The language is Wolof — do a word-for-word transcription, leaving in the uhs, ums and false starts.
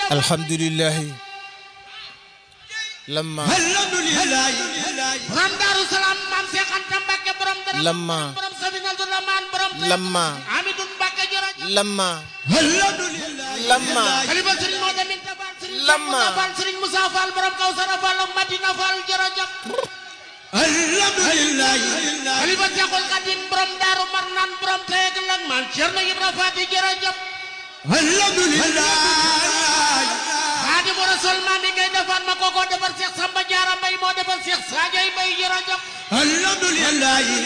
alhamdulillahi lamma alhamdulillahi borom Daaru Salaam maam Seex Anta Mbàkke borom dara lamma borom Sabinal Lamaan borom lamma Amidun Mbàkke jërëjëf lamma alhamdulillahi lamma xalifa Sëriñ Moodu Minta Fall Sëriñ lamma Fall Sëriñ Musaa Fall borom Kawsara Fall ak Madina Fall jërëjëf alhamdulillahi xalifa Seexul Xadiim borom Daaru Marnaan borom Teeg ak maam Cerno Ibra Faati jërëjëf alhamdulillahi Xaadimu Rasuul maa mi ngay defar ma kooko defar Seex Samba Jaara Mbay moo defar Seex Saajay Mbay jërëjëf alhamdulillahi